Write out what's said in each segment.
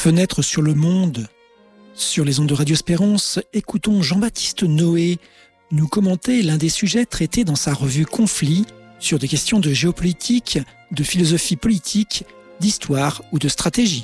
Fenêtre sur le monde, sur les ondes de Radio Espérance, écoutons Jean-Baptiste Noé nous commenter l'un des sujets traités dans sa revue Conflit sur des questions de géopolitique, de philosophie politique, d'histoire ou de stratégie.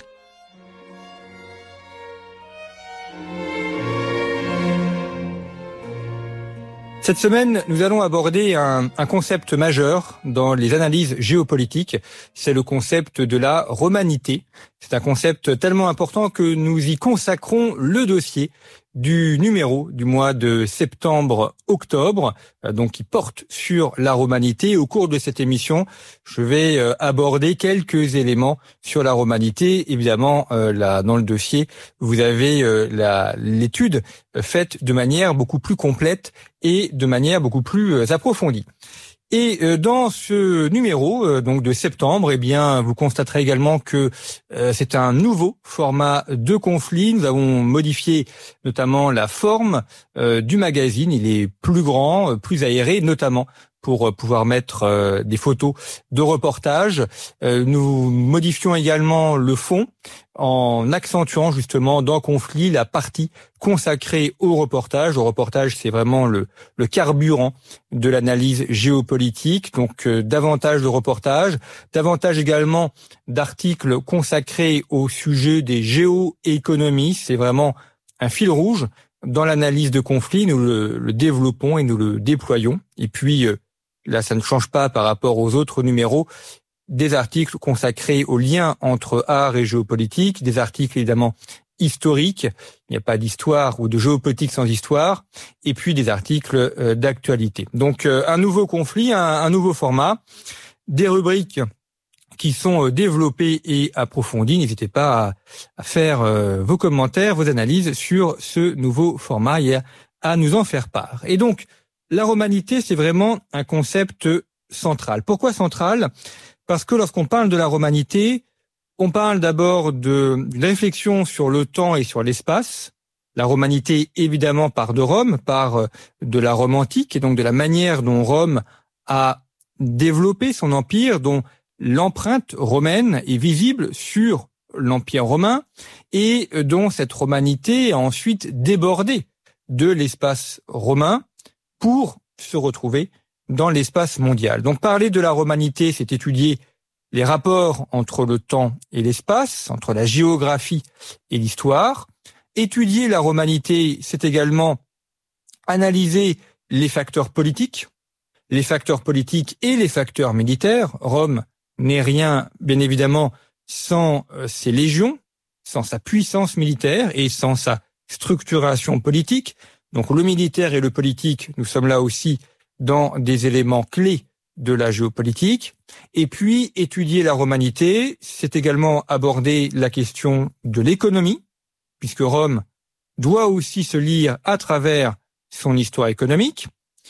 Cette semaine, nous allons aborder un concept majeur dans les analyses géopolitiques. C'est le concept de la romanité. C'est un concept tellement important que nous y consacrons le dossier du numéro du mois de septembre-octobre, donc qui porte sur la romanité. Au cours de cette émission, je vais aborder quelques éléments sur la romanité. Évidemment, là, dans le dossier, vous avez l'étude faite de manière beaucoup plus complète et de manière beaucoup plus approfondie. Et dans ce numéro donc de septembre, eh bien, vous constaterez également que c'est un nouveau format de conflit. Nous avons modifié notamment la forme du magazine. Il est plus grand, plus aéré, notamment pour pouvoir mettre des photos de reportage. Nous modifions également le fond en accentuant justement dans Conflit la partie consacrée au reportage. Le reportage, c'est vraiment le carburant de l'analyse géopolitique. Donc davantage de reportages, davantage également d'articles consacrés au sujet des géoéconomies. C'est vraiment un fil rouge dans l'analyse de Conflit. Nous le développons et nous le déployons. Et puis là, ça ne change pas par rapport aux autres numéros, des articles consacrés au lien entre art et géopolitique, des articles évidemment historiques, il n'y a pas d'histoire ou de géopolitique sans histoire, et puis des articles d'actualité. Donc un nouveau conflit, un nouveau format, des rubriques qui sont développées et approfondies. N'hésitez pas à faire vos commentaires, vos analyses sur ce nouveau format et à nous en faire part. Et donc, la romanité, c'est vraiment un concept central. Pourquoi central ? Parce que lorsqu'on parle de la romanité, on parle d'abord d'une réflexion sur le temps et sur l'espace. La romanité, évidemment, part de Rome, part de la Rome antique, et donc de la manière dont Rome a développé son empire, dont l'empreinte romaine est visible sur l'empire romain, et dont cette romanité a ensuite débordé de l'espace romain pour se retrouver dans l'espace mondial. Donc parler de la romanité, c'est étudier les rapports entre le temps et l'espace, entre la géographie et l'histoire. Étudier la romanité, c'est également analyser les facteurs politiques et les facteurs militaires. Rome n'est rien, bien évidemment, sans ses légions, sans sa puissance militaire et sans sa structuration politique. Donc le militaire et le politique, nous sommes là aussi dans des éléments clés de la géopolitique. Et puis, étudier la romanité, c'est également aborder la question de l'économie, puisque Rome doit aussi se lire à travers son histoire économique.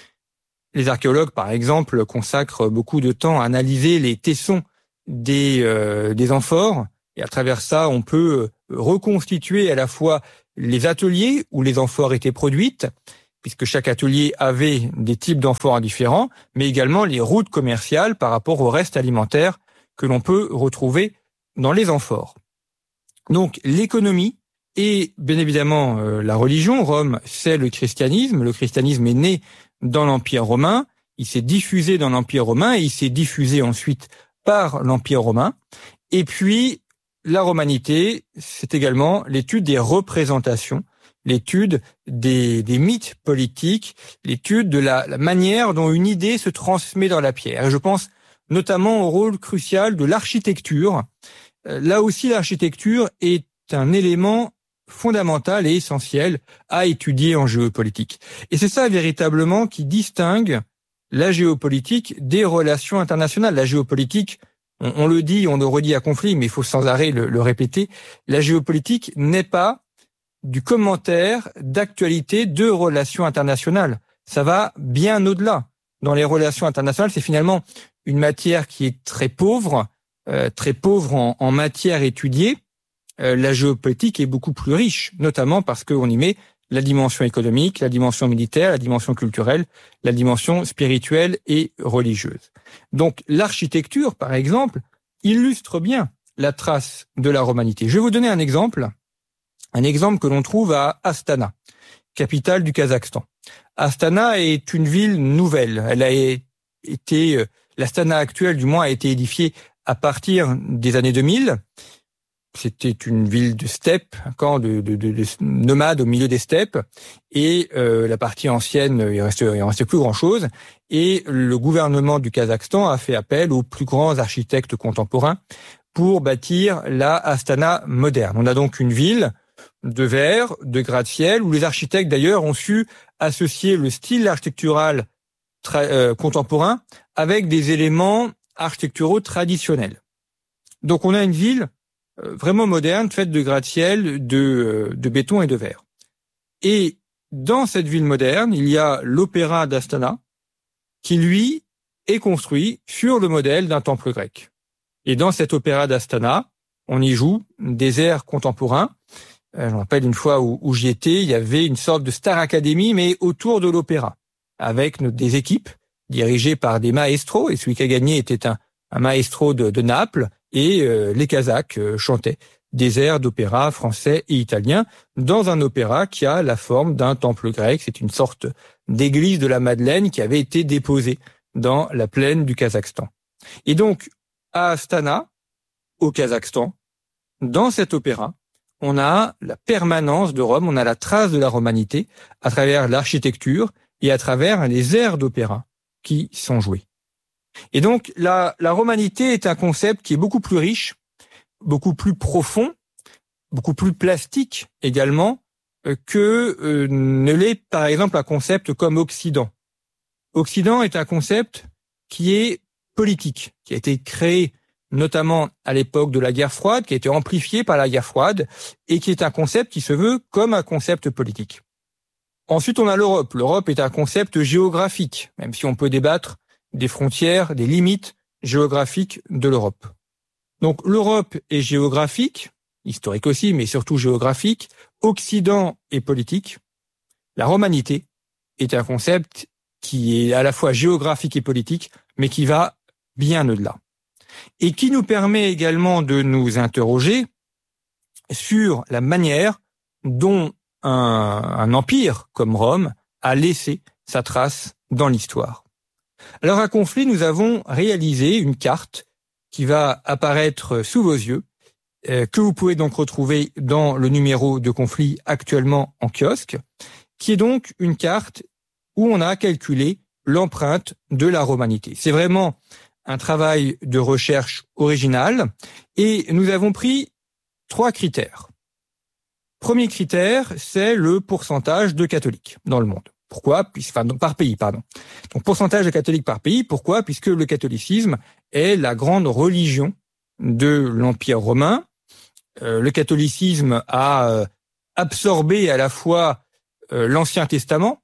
Les archéologues, par exemple, consacrent beaucoup de temps à analyser les tessons des amphores, et à travers ça, on peut reconstituer à la fois les ateliers où les amphores étaient produites, puisque chaque atelier avait des types d'amphores différents, mais également les routes commerciales par rapport au reste alimentaire que l'on peut retrouver dans les amphores. Donc l'économie et bien évidemment la religion. Rome, c'est le christianisme. Le christianisme est né dans l'Empire romain, il s'est diffusé dans l'Empire romain et il s'est diffusé ensuite par l'Empire romain. Et puis la romanité, c'est également l'étude des représentations, l'étude des mythes politiques, l'étude de la manière dont une idée se transmet dans la pierre. Et je pense notamment au rôle crucial de l'architecture. Là aussi, l'architecture est un élément fondamental et essentiel à étudier en géopolitique. Et c'est ça véritablement qui distingue la géopolitique des relations internationales. La géopolitique, on le dit, on le redit à Conflit, mais il faut sans arrêt le répéter, la géopolitique n'est pas du commentaire d'actualité de relations internationales. Ça va bien au-delà. Dans les relations internationales, c'est finalement une matière qui est très pauvre en matière étudiée. La géopolitique est beaucoup plus riche, notamment parce qu'on y met la dimension économique, la dimension militaire, la dimension culturelle, la dimension spirituelle et religieuse. Donc l'architecture, par exemple, illustre bien la trace de la romanité. Je vais vous donner un exemple que l'on trouve à Astana, capitale du Kazakhstan. Astana est une ville nouvelle. Elle a été, l'Astana actuelle du moins a été édifiée à partir des années 2000. C'était une ville de steppe, un camp de nomades au milieu des steppes, et la partie ancienne, il restait plus grand-chose. Et le gouvernement du Kazakhstan a fait appel aux plus grands architectes contemporains pour bâtir la Astana moderne. On a donc une ville de verre, de gratte-ciel, où les architectes d'ailleurs ont su associer le style architectural contemporain avec des éléments architecturaux traditionnels. Donc on a une ville vraiment moderne, faite de gratte-ciel, de béton et de verre. Et dans cette ville moderne, il y a l'opéra d'Astana, qui lui est construit sur le modèle d'un temple grec. Et dans cet opéra d'Astana, on y joue des airs contemporains. Je me rappelle une fois où j'y étais, il y avait une sorte de Star Academy, mais autour de l'opéra, avec des équipes dirigées par des maestros, et celui qui a gagné était un maestro de Naples, et les Kazakhs chantaient des airs d'opéra français et italien dans un opéra qui a la forme d'un temple grec. C'est une sorte d'église de la Madeleine qui avait été déposée dans la plaine du Kazakhstan. Et donc, à Astana, au Kazakhstan, dans cet opéra, on a la permanence de Rome, on a la trace de la romanité à travers l'architecture et à travers les airs d'opéra qui sont joués. Et donc, la romanité est un concept qui est beaucoup plus riche, beaucoup plus profond, beaucoup plus plastique également, que ne l'est par exemple un concept comme Occident. Occident est un concept qui est politique, qui a été créé notamment à l'époque de la guerre froide, qui a été amplifié par la guerre froide, et qui est un concept qui se veut comme un concept politique. Ensuite, on a l'Europe. L'Europe est un concept géographique, même si on peut débattre des frontières, des limites géographiques de l'Europe. Donc l'Europe est géographique, historique aussi, mais surtout géographique. Occident est politique. La romanité est un concept qui est à la fois géographique et politique, mais qui va bien au-delà. Et qui nous permet également de nous interroger sur la manière dont un empire comme Rome a laissé sa trace dans l'histoire. Alors à Conflit, nous avons réalisé une carte qui va apparaître sous vos yeux, que vous pouvez donc retrouver dans le numéro de Conflit actuellement en kiosque, qui est donc une carte où on a calculé l'empreinte de la romanité. C'est vraiment un travail de recherche original et nous avons pris 3 critères. Premier critère, c'est le pourcentage de catholiques dans le monde. Pourquoi ? Par pays, pardon. Donc, pourcentage de catholiques par pays. Pourquoi ? Puisque le catholicisme est la grande religion de l'Empire romain. Le catholicisme a absorbé à la fois l'Ancien Testament,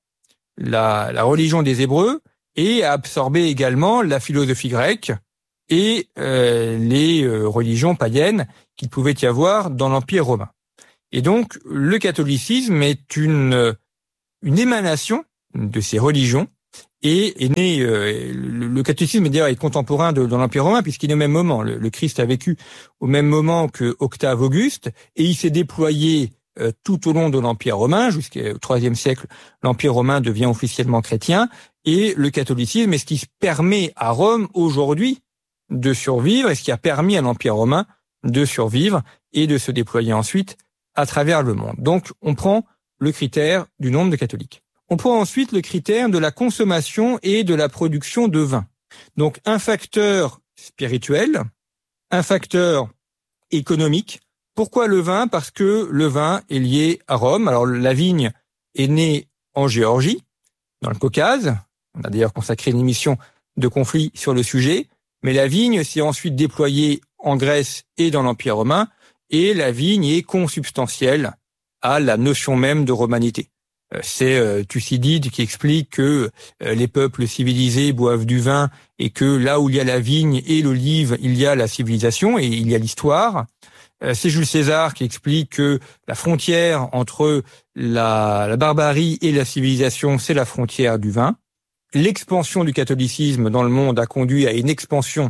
la religion des Hébreux, et a absorbé également la philosophie grecque et les religions païennes qu'il pouvait y avoir dans l'Empire romain. Et donc, le catholicisme est une émanation de ces religions et est né. Le catholicisme d'ailleurs est contemporain de l'Empire romain puisqu'il est au même moment. Le Christ a vécu au même moment que Octave Auguste et il s'est déployé tout au long de l'Empire romain jusqu'au IIIe siècle. L'Empire romain devient officiellement chrétien et le catholicisme est ce qui permet à Rome aujourd'hui de survivre et ce qui a permis à l'Empire romain de survivre et de se déployer ensuite à travers le monde. Donc, on prend le critère du nombre de catholiques. On prend ensuite le critère de la consommation et de la production de vin. Donc, un facteur spirituel, un facteur économique. Pourquoi le vin ? Parce que le vin est lié à Rome. Alors, la vigne est née en Géorgie, dans le Caucase. On a d'ailleurs consacré une émission de Conflit sur le sujet. Mais la vigne s'est ensuite déployée en Grèce et dans l'Empire romain. Et la vigne est consubstantielle à la notion même de romanité. C'est Thucydide qui explique que les peuples civilisés boivent du vin et que là où il y a la vigne et l'olive, il y a la civilisation et il y a l'histoire. C'est Jules César qui explique que la frontière entre la barbarie et la civilisation, c'est la frontière du vin. L'expansion du catholicisme dans le monde a conduit à une expansion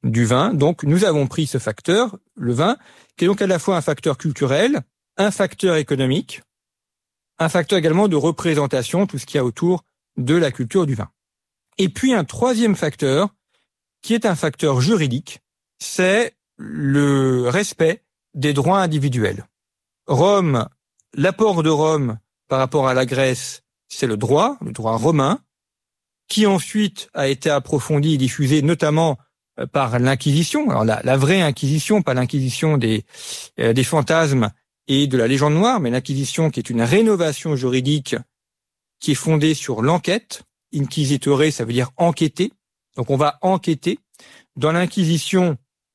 du vin. Donc, nous avons pris ce facteur, le vin, qui est donc à la fois un facteur culturel, un facteur économique, un facteur également de représentation, tout ce qu'il y a autour de la culture du vin. Et puis, un troisième facteur, qui est un facteur juridique, c'est le respect des droits individuels. Rome, l'apport de Rome par rapport à la Grèce, c'est le droit romain, qui ensuite a été approfondi et diffusé notamment par l'Inquisition. Alors la vraie Inquisition, pas l'Inquisition des fantasmes et de la légende noire, mais l'Inquisition qui est une rénovation juridique qui est fondée sur l'enquête. Inquisitore, ça veut dire enquêter. Donc on va enquêter. Dans l'Inquisition,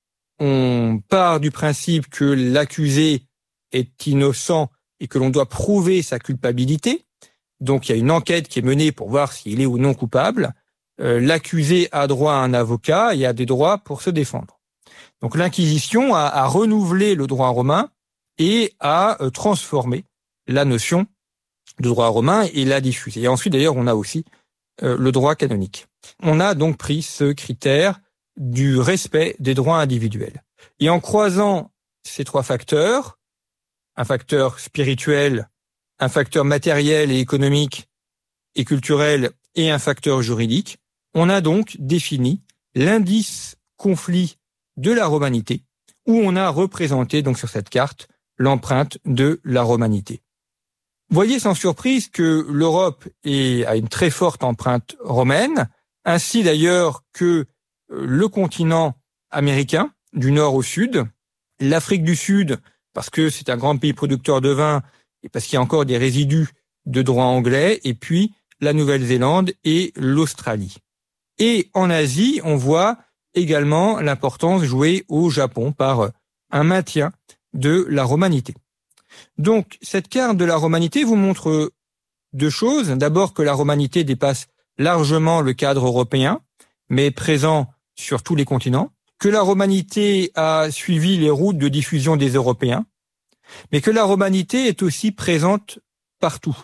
on part du principe que l'accusé est innocent et que l'on doit prouver sa culpabilité. Donc il y a une enquête qui est menée pour voir s'il est ou non coupable. L'accusé a droit à un avocat et a des droits pour se défendre. Donc l'Inquisition a renouvelé le droit romain et a transformé la notion de droit romain et l'a diffusé. Et ensuite d'ailleurs on a aussi le droit canonique. On a donc pris ce critère du respect des droits individuels. Et en croisant ces trois facteurs, un facteur spirituel, un facteur matériel et économique et culturel et un facteur juridique, on a donc défini l'indice conflit de la romanité, où on a représenté donc sur cette carte l'empreinte de la romanité. Voyez sans surprise que l'Europe a une très forte empreinte romaine, ainsi d'ailleurs que le continent américain, du nord au sud, l'Afrique du Sud, parce que c'est un grand pays producteur de vin, et parce qu'il y a encore des résidus de droit anglais, et puis la Nouvelle-Zélande et l'Australie. Et en Asie, on voit également l'importance jouée au Japon par un maintien de la romanité. Donc, cette carte de la romanité vous montre deux choses. D'abord, que la romanité dépasse largement le cadre européen, mais présent sur tous les continents, que la romanité a suivi les routes de diffusion des Européens, mais que la romanité est aussi présente partout.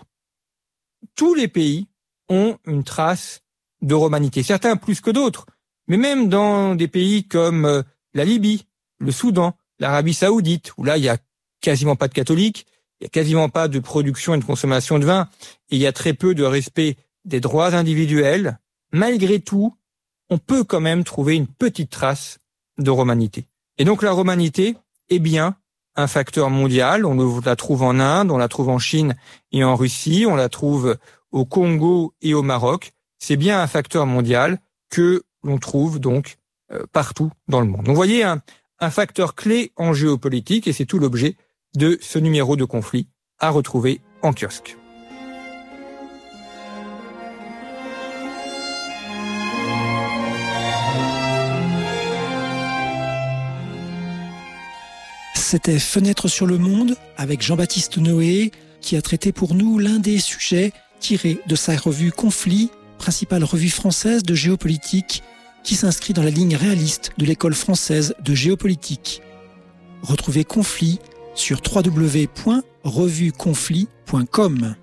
Tous les pays ont une trace de romanité, certains plus que d'autres, mais même dans des pays comme la Libye, le Soudan, l'Arabie Saoudite, où là il y a quasiment pas de catholiques, il y a quasiment pas de production et de consommation de vin, et il y a très peu de respect des droits individuels, malgré tout, on peut quand même trouver une petite trace de romanité. Et donc la romanité est bien un facteur mondial, on la trouve en Inde, on la trouve en Chine et en Russie, on la trouve au Congo et au Maroc. C'est bien un facteur mondial que l'on trouve donc partout dans le monde. Donc vous voyez un facteur clé en géopolitique et c'est tout l'objet de ce numéro de conflit à retrouver en kiosque. C'était Fenêtre sur le monde avec Jean-Baptiste Noé qui a traité pour nous l'un des sujets tirés de sa revue Conflit, principale revue française de géopolitique qui s'inscrit dans la ligne réaliste de l'école française de géopolitique. Retrouvez Conflit sur www.revueconflit.com.